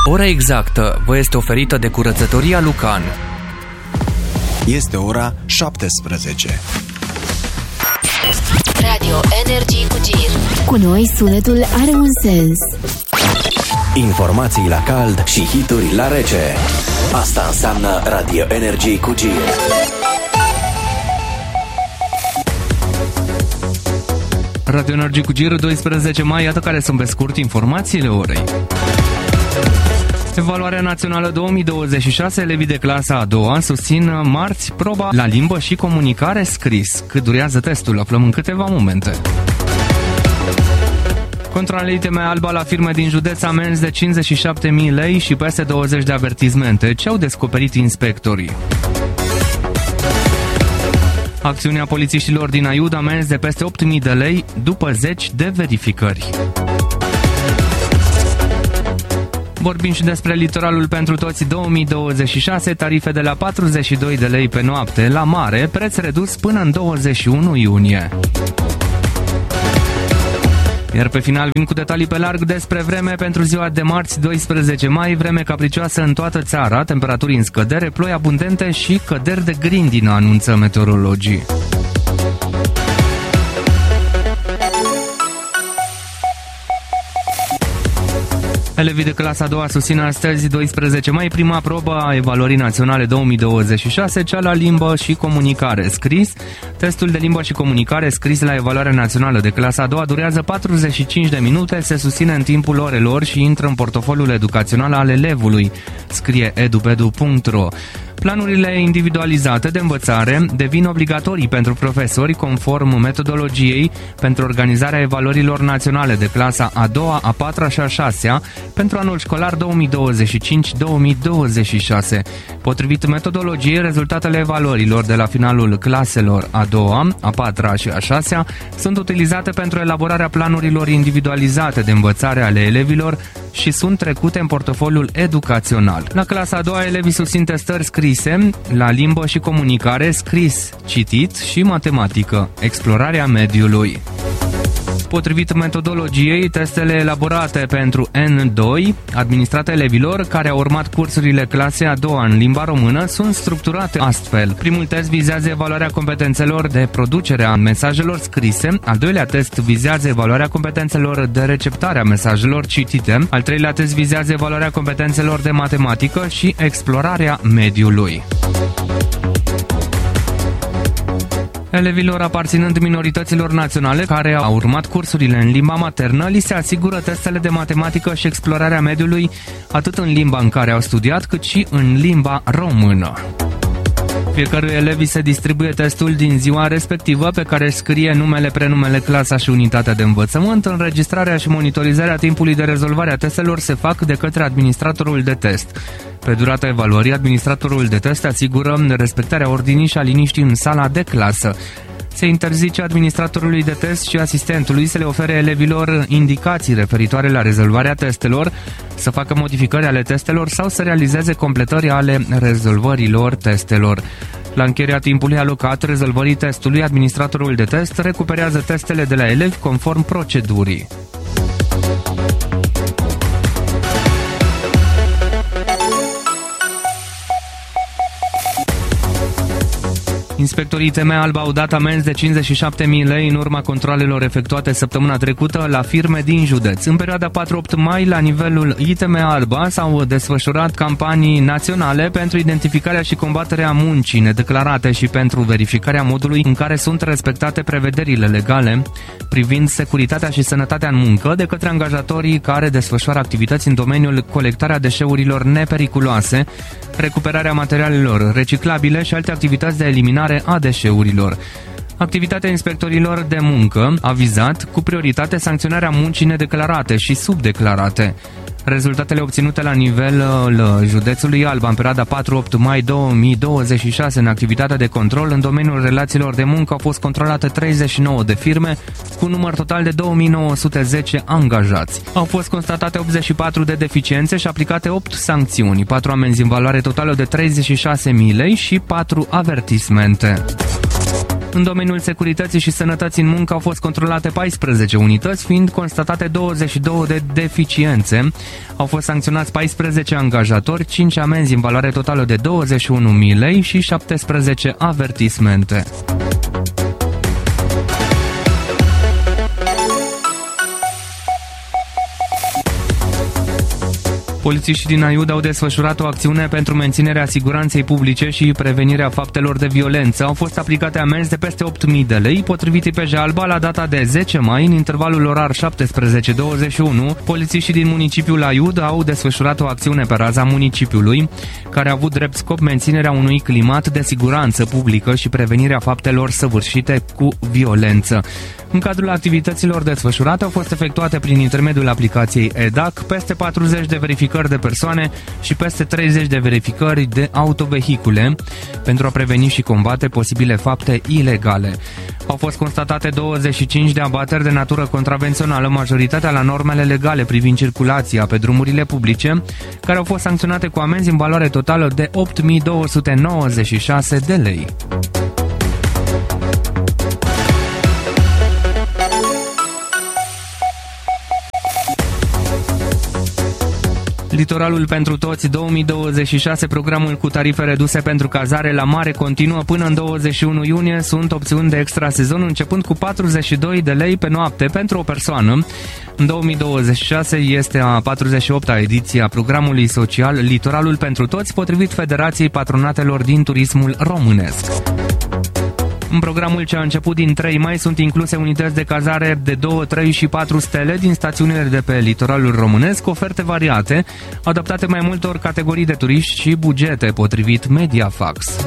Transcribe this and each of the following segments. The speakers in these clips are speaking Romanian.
Ora exactă vă este oferită de Curățătoria Lucan. Este ora 17. Radio Energy cu Gir. Cu noi sunetul are un sens. Informații la cald și hituri la rece. Asta înseamnă Radio Energy cu Gir. Radio Energy cu Gir, 12 mai, iată care sunt pe scurt informațiile orei. Evaluarea națională 2026, elevii de clasa a doua susțin marți proba la limbă și comunicare scris. Cât durează testul, aflăm în câteva momente. Controlele ITM Alba la firme din județ, amenzi de 57.000 lei și peste 20 de avertismente. Ce au descoperit inspectorii? Acțiunea polițiștilor din Aiud, amenzi de peste 8.000 de lei după 10 de verificări. Vorbim și despre litoralul pentru toți 2026, tarife de la 42 de lei pe noapte la mare, preț redus până în 21 iunie. Iar pe final vin cu detalii pe larg despre vreme pentru ziua de marți 12 mai, vreme capricioasă în toată țara, temperaturi în scădere, ploi abundente și căderi de grindină, anunță meteorologii. Elevii de clasa a doua susțin astăzi, 12 mai, prima probă a evaluării naționale 2026, cea la limbă și comunicare scris. Testul de limbă și comunicare scris la evaluarea națională de clasa a doua durează 45 de minute, se susține în timpul orelor și intră în portofoliul educațional al elevului, scrie edupedu.ro. Planurile individualizate de învățare devin obligatorii pentru profesori conform metodologiei pentru organizarea evaluărilor naționale de clasa a doua, a patra și a șasea pentru anul școlar 2025-2026. Potrivit metodologiei, rezultatele evaluărilor de la finalul claselor a doua, a patra și a șasea sunt utilizate pentru elaborarea planurilor individualizate de învățare ale elevilor și sunt trecute în portofoliul educațional. La clasa a doua, elevii susțin testări scrise la limbă și comunicare, scris, citit și matematică, explorarea mediului. Potrivit metodologiei, testele elaborate pentru N2, administrate elevilor care au urmat cursurile clasei a doua în limba română, sunt structurate astfel. Primul test vizează evaluarea competențelor de producere a mesajelor scrise, al doilea test vizează evaluarea competențelor de receptare a mesajelor citite, al treilea test vizează evaluarea competențelor de matematică și explorarea mediului. Elevilor aparținând minorităților naționale care au urmat cursurile în limba maternă, li se asigură testele de matematică și explorarea mediului atât în limba în care au studiat, cât și în limba română. Fiecărui elev se distribuie testul din ziua respectivă, pe care își scrie numele, prenumele, clasa și unitatea de învățământ. Înregistrarea și monitorizarea timpului de rezolvare a testelor se fac de către administratorul de test. Pe durata evaluării, administratorul de test asigură respectarea ordinii și a liniștii în sala de clasă. Se interzice administratorului de test și asistentului să le ofere elevilor indicații referitoare la rezolvarea testelor, să facă modificări ale testelor sau să realizeze completări ale rezolvărilor testelor. La încheierea timpului alocat rezolvării testului, administratorul de test recuperează testele de la elevi conform procedurii. Inspectorii ITM Alba au dat amenzi de 57.000 lei în urma controalelor efectuate săptămâna trecută la firme din județ. În perioada 4-8 mai, la nivelul ITM Alba, s-au desfășurat campanii naționale pentru identificarea și combaterea muncii nedeclarate și pentru verificarea modului în care sunt respectate prevederile legale privind securitatea și sănătatea în muncă de către angajatorii care desfășoară activități în domeniul colectarea deșeurilor nepericuloase, recuperarea materialelor reciclabile și alte activități de eliminare a deșeurilor. Activitatea inspectorilor de muncă a vizat cu prioritate sancționarea muncii nedeclarate și subdeclarate. Rezultatele obținute la nivelul județului Alba în perioada 4-8 mai 2026 în activitatea de control în domeniul relațiilor de muncă au fost controlate 39 de firme cu număr total de 2910 angajați. Au fost constatate 84 de deficiențe și aplicate 8 sancțiuni, 4 amenzi în valoare totală de 36.000 lei și 4 avertismente. În domeniul securității și sănătății în muncă au fost controlate 14 unități, fiind constatate 22 de deficiențe. Au fost sancționați 14 angajatori, 5 amenzi în valoare totală de 21.000 lei și 17 avertismente. Polițiștii din Aiud au desfășurat o acțiune pentru menținerea siguranței publice și prevenirea faptelor de violență. Au fost aplicate amenzi de peste 8.000 de lei, potrivit IPJ Alba, la data de 10 mai, în intervalul orar 17-21. Polițiștii din municipiul Aiud au desfășurat o acțiune pe raza municipiului, care a avut drept scop menținerea unui climat de siguranță publică și prevenirea faptelor săvârșite cu violență. În cadrul activităților desfășurate au fost efectuate prin intermediul aplicației EDAC peste 40 de verificări de persoane și peste 30 de verificări de autovehicule pentru a preveni și combate posibile fapte ilegale. Au fost constatate 25 de abateri de natură contravențională, majoritatea la normele legale privind circulația pe drumurile publice, care au fost sancționate cu amenzi în valoare totală de 8.296 de lei. Litoralul pentru toți 2026, programul cu tarife reduse pentru cazare la mare continuă până în 21 iunie. Sunt opțiuni de extrasezon începând cu 42 de lei pe noapte pentru o persoană. În 2026 este a 48-a ediție a programului social Litoralul pentru toți, potrivit Federației Patronatelor din Turismul Românesc. În programul ce a început din 3 mai sunt incluse unități de cazare de 2, 3 și 4 stele din stațiunile de pe litoralul românesc, oferte variate, adaptate mai multor categorii de turiști și bugete, potrivit Mediafax.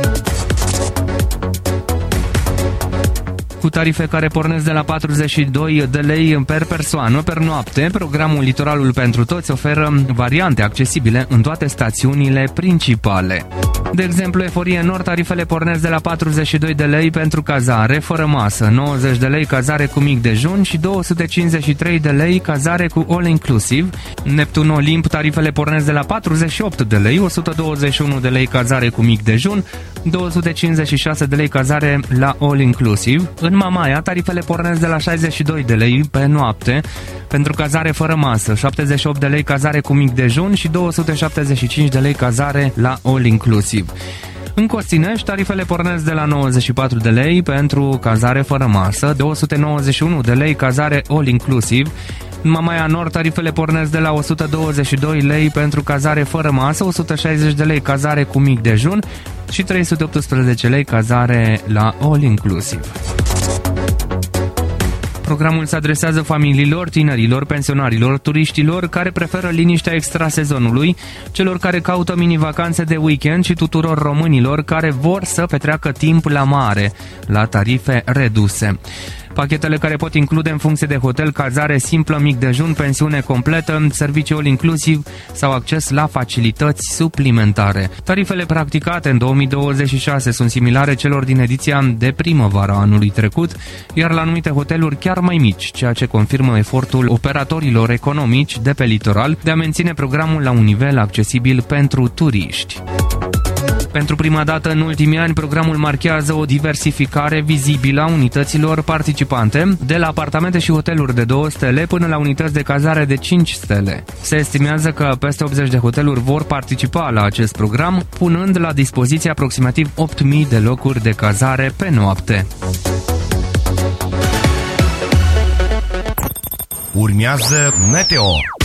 Cu tarife care pornesc de la 42 de lei per persoană per noapte, programul Litoralul pentru toți oferă variante accesibile în toate stațiunile principale. De exemplu, Eforie Nord, tarifele pornesc de la 42 de lei pentru cazare fără masă, 90 de lei cazare cu mic dejun și 253 de lei cazare cu all-inclusiv. Neptun Olimp, tarifele pornesc de la 48 de lei, 121 de lei cazare cu mic dejun, 256 de lei cazare la all-inclusiv. În Mamaia, tarifele pornesc de la 62 de lei pe noapte pentru cazare fără masă, 78 de lei cazare cu mic dejun și 275 de lei cazare la all-inclusiv. În Costinești, tarifele pornesc de la 94 de lei pentru cazare fără masă, 291 de lei cazare all-inclusiv. În Mamaia Nord, tarifele pornesc de la 122 lei pentru cazare fără masă, 160 de lei cazare cu mic dejun și 318 lei cazare la all-inclusiv. Programul se adresează familiilor, tinerilor, pensionarilor, turiștilor care preferă liniștea extrasezonului, celor care caută mini-vacanțe de weekend și tuturor românilor care vor să petreacă timp la mare, la tarife reduse. Pachetele care pot include în funcție de hotel cazare simplă, mic dejun, pensiune completă, servicii all-inclusiv sau acces la facilități suplimentare. Tarifele practicate în 2026 sunt similare celor din ediția de primăvară a anului trecut, iar la anumite hoteluri chiar mai mici, ceea ce confirmă efortul operatorilor economici de pe litoral de a menține programul la un nivel accesibil pentru turiști. Pentru prima dată în ultimii ani, programul marchează o diversificare vizibilă a unităților participante, de la apartamente și hoteluri de 2 stele până la unități de cazare de 5 stele. Se estimează că peste 80 de hoteluri vor participa la acest program, punând la dispoziție aproximativ 8.000 de locuri de cazare pe noapte. Urmează Meteo.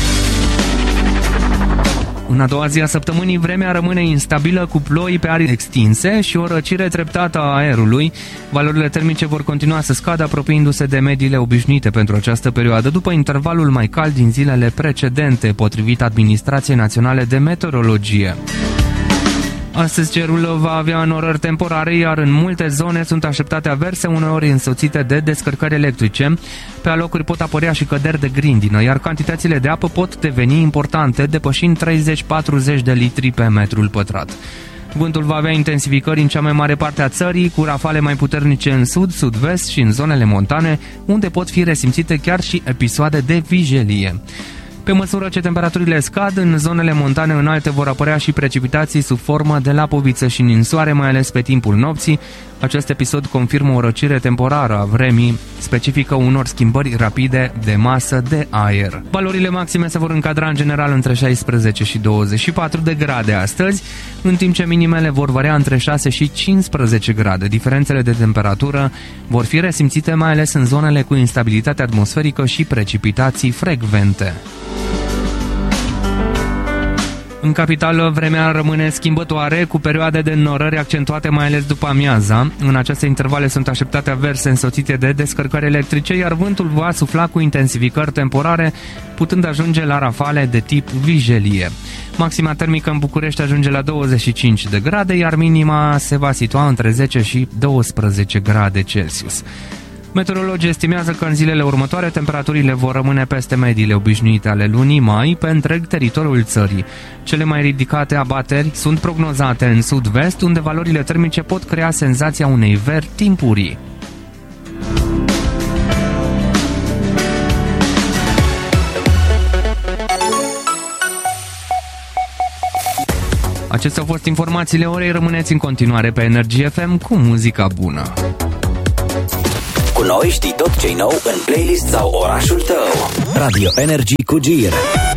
În a doua zi a săptămânii, vremea rămâne instabilă cu ploi pe arii extinse și o răcire treptată a aerului. Valorile termice vor continua să scadă, apropiindu-se de mediile obișnuite pentru această perioadă, după intervalul mai cald din zilele precedente, potrivit Administrației Naționale de Meteorologie. Astăzi cerul va avea înorări temporare, iar în multe zone sunt așteptate averse, uneori însoțite de descărcări electrice. Pe alocuri pot apărea și căderi de grindină, iar cantitățile de apă pot deveni importante, depășind 30-40 de litri pe metrul pătrat. Vântul va avea intensificări în cea mai mare parte a țării, cu rafale mai puternice în sud, sud-vest și în zonele montane, unde pot fi resimțite chiar și episoade de vijelie. Pe măsură ce temperaturile scad, în zonele montane înalte vor apărea și precipitații sub formă de lapoviță și ninsoare, mai ales pe timpul nopții, Acest episod confirmă o răcire temporară a vremii, specifică unor schimbări rapide de masă de aer. Valorile maxime se vor încadra în general între 16 și 24 de grade astăzi, în timp ce minimele vor varia între 6 și 15 grade. Diferențele de temperatură vor fi resimțite mai ales în zonele cu instabilitate atmosferică și precipitații frecvente. În capitală, vremea rămâne schimbătoare, cu perioade de înnorări accentuate mai ales după amiaza. În aceste intervale sunt așteptate averse însoțite de descărcări electrice, iar vântul va sufla cu intensificări temporare, putând ajunge la rafale de tip vijelie. Maxima termică în București ajunge la 25 de grade, iar minima se va situa între 10 și 12 grade Celsius. Meteorologii estimează că în zilele următoare temperaturile vor rămâne peste mediile obișnuite ale lunii mai pe întreg teritoriul țării. Cele mai ridicate abateri sunt prognozate în sud-vest, unde valorile termice pot crea senzația unei veri timpurii. Acestea au fost informațiile orei, rămâneți în continuare pe Energy FM cu muzica bună. Cu noi știi tot ce-i nou în playlist sau orașul tău. Radio Energy cu Gir.